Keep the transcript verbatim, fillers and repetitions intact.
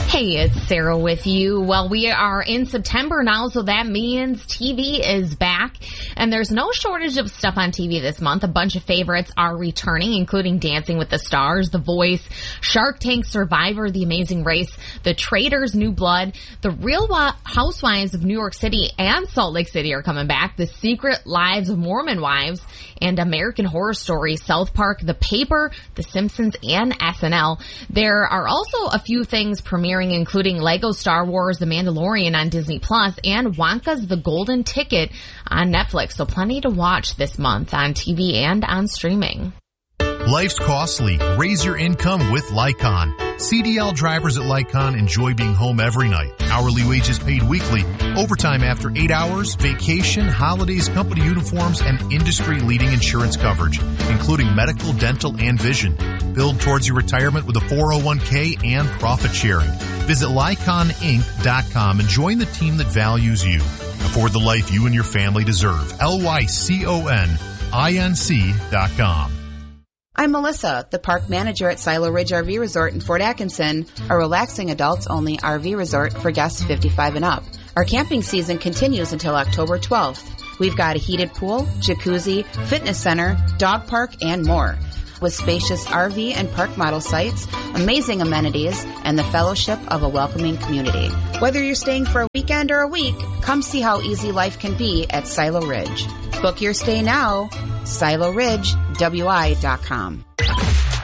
Hey, it's Sarah with you. Well, we are in September now, so that means T V is back, and there's no shortage of stuff on T V this month. A bunch of favorites are returning, including Dancing with the Stars, The Voice, Shark Tank, Survivor, The Amazing Race, The Traitors, New Blood, The Real Housewives of New York City and Salt Lake City are coming back, The Secret Lives of Mormon Wives, and American Horror Story, South Park, The Paper, The Simpsons, and S N L. There are also a few things premiering, including Lego Star Wars, The Mandalorian on Disney Plus, and Wonka's The Golden Ticket on Netflix. So plenty to watch this month on T V and on streaming. Life's costly. Raise your income with Lycon. C D L drivers at Lycon enjoy being home every night. Hourly wages paid weekly, overtime after eight hours, vacation, holidays, company uniforms, and industry-leading insurance coverage, including medical, dental, and vision. Build towards your retirement with a four oh one k and profit sharing. Visit Lycon Inc dot com and join the team that values you. Afford the life you and your family deserve. L Y C O N I N C dot com. I'm Melissa, the park manager at Silo Ridge R V Resort in Fort Atkinson, a relaxing adults-only R V resort for guests fifty-five and up. Our camping season continues until October twelfth. We've got a heated pool, jacuzzi, fitness center, dog park, and more. With spacious R V and park model sites, amazing amenities, and the fellowship of a welcoming community. Whether you're staying for a weekend or a week, come see how easy life can be at Silo Ridge. Book your stay now, Silo Ridge W I dot com.